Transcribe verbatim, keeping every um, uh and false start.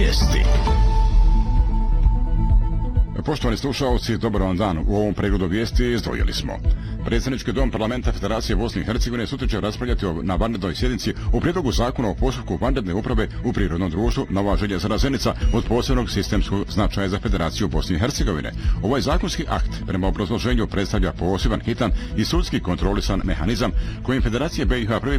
vijesti. Poštovani slušalci, dobar vam dan. U ovom pregledu vijesti izdvojili smo. Predsjednički dom Parlamenta Federacije Bosne i Hercegovine sutra će raspravljati na vanrednoj sjednici o prijedlogu zakona o postupku vanredne uprave u prirodnom društvu Nova Željezara Zenica od posebnog sistemskog značaja za Federaciju Bosne i Hercegovine. Ovaj zakonski akt prema obrazloženju predstavlja poseban, hitan i sudski kontrolisan mehanizam kojim Federacija B i H prvi